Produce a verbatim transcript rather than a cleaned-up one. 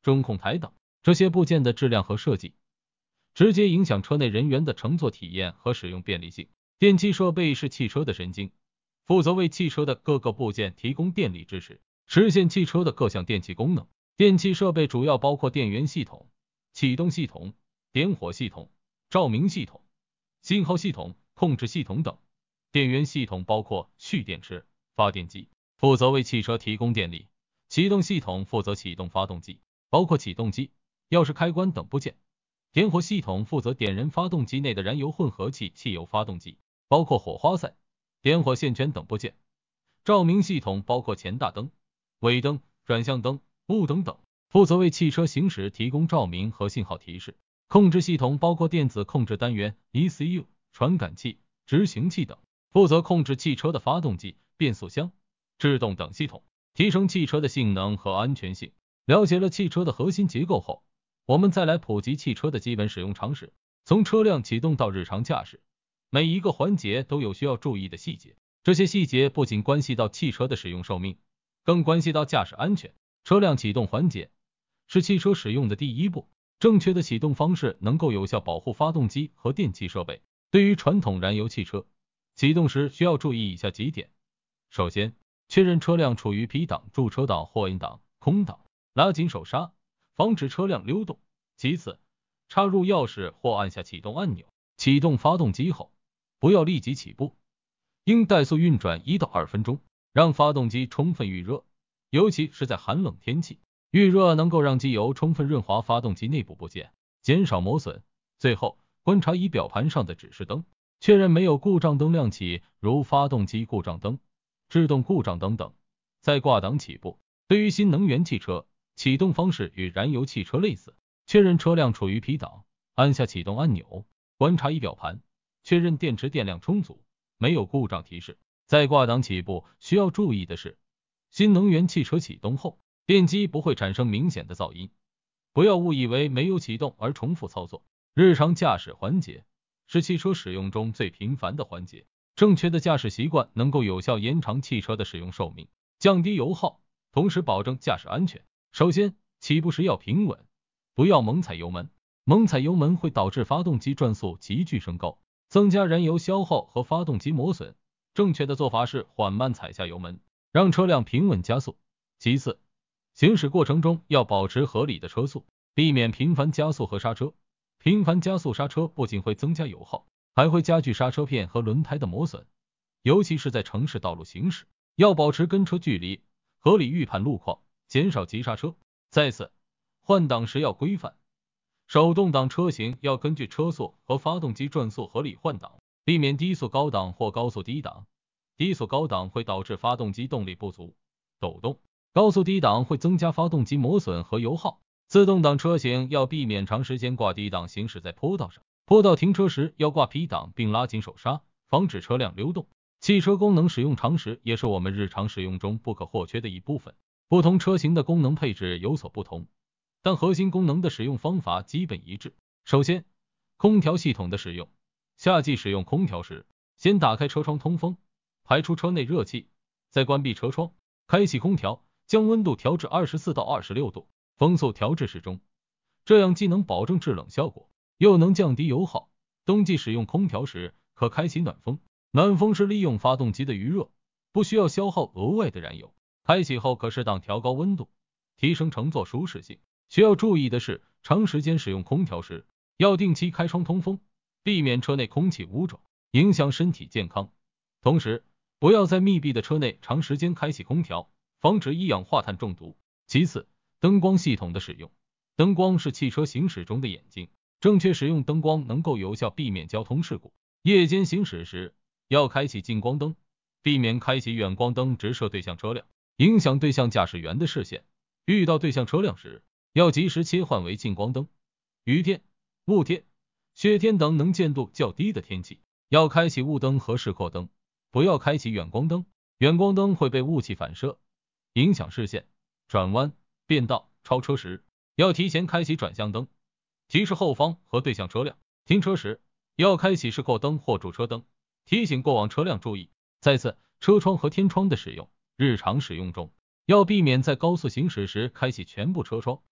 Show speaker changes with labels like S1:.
S1: 中控台等这些部件的质量和设计，直接影响车内人员的乘坐体验和使用便利性。电气设备是汽车的神经，负责为汽车的各个部件提供电力支持，实现汽车的各项电气功能。电气设备主要包括电源系统、启动系统、点火系统、照明系统、信号系统、控制系统等。电源系统包括蓄电池、发电机，负责为汽车提供电力；启动系统负责启动发动机，包括启动机、钥匙开关等部件；点火系统负责点燃发动机内的燃油混合气汽油发动机，包括火花塞、点火线圈等部件；照明系统包括前大灯、尾灯、转向灯、雾灯等，负责为汽车行驶提供照明和信号提示。控制系统包括电子控制单元、E C U、传感器、执行器等，负责控制汽车的发动机、变速箱、制动等系统，提升汽车的性能和安全性。了解了汽车的核心结构后，我们再来普及汽车的基本使用常识。从车辆启动到日常驾驶，每一个环节都有需要注意的细节，这些细节不仅关系到汽车的使用寿命，更关系到驾驶安全。车辆启动环节是汽车使用的第一步，正确的启动方式能够有效保护发动机和电气设备。对于传统燃油汽车，启动时需要注意以下几点。首先，确认车辆处于 P 档、驻车档或 N 档、空档，拉紧手刹，防止车辆溜动。其次，插入钥匙或按下启动按钮。启动发动机后，不要立即起步，应怠速运转一到二分钟，让发动机充分预热，尤其是在寒冷天气，预热能够让机油充分润滑发动机内部部件，减少磨损。最后，观察仪表盘上的指示灯，确认没有故障灯亮起，如发动机故障灯、制动故障灯等，再挂档起步。对于新能源汽车，启动方式与燃油汽车类似，确认车辆处于 P 档，按下启动按钮，观察仪表盘，确认电池电量充足，没有故障提示，再挂档起步。需要注意的是，新能源汽车启动后，电机不会产生明显的噪音，不要误以为没有启动而重复操作。日常驾驶环节是汽车使用中最频繁的环节，正确的驾驶习惯能够有效延长汽车的使用寿命，降低油耗，同时保证驾驶安全。首先，起步时要平稳，不要猛踩油门，猛踩油门会导致发动机转速急剧升高，增加燃油消耗和发动机磨损。正确的做法是缓慢踩下油门，让车辆平稳加速。其次，行驶过程中要保持合理的车速，避免频繁加速和刹车。频繁加速刹车不仅会增加油耗，还会加剧刹车片和轮胎的磨损，尤其是在城市道路行驶，要保持跟车距离，合理预判路况，减少急刹车。再次，换挡时要规范，手动挡车型要根据车速和发动机转速合理换挡，避免低速高档或高速低档。低速高档会导致发动机动力不足、抖动，高速低档会增加发动机磨损和油耗。自动挡车型要避免长时间挂低档行驶在坡道上，坡道停车时要挂 P 档并拉紧手刹，防止车辆溜动。汽车功能使用常识也是我们日常使用中不可或缺的一部分。不同车型的功能配置有所不同，但核心功能的使用方法基本一致。首先，空调系统的使用。夏季使用空调时，先打开车窗通风，排出车内热气，再关闭车窗，开启空调，将温度调至二十四到二十六度。风速调至适中，这样既能保证制冷效果，又能降低油耗。冬季使用空调时，可开启暖风，暖风是利用发动机的余热，不需要消耗额外的燃油。开启后可适当调高温度，提升乘坐舒适性。需要注意的是，长时间使用空调时，要定期开窗通风，避免车内空气污浊，影响身体健康。同时，不要在密闭的车内长时间开启空调，防止一氧化碳中毒。其次，灯光系统的使用。灯光是汽车行驶中的眼睛，正确使用灯光能够有效避免交通事故。夜间行驶时，要开启近光灯，避免开启远光灯直射对向车辆，影响对向驾驶员的视线。遇到对向车辆时，要及时切换为近光灯。雨天、雾天、雪天等能见度较低的天气，要开启雾灯和示廓灯，不要开启远光灯。远光灯会被雾气反射，影响视线。转弯、变道、超车时，要提前开启转向灯，提示后方和对向车辆。停车时，要开启示廓灯或驻车灯，提醒过往车辆注意。再次，车窗和天窗的使用。日常使用中，要避免在高速行驶时开启全部车窗，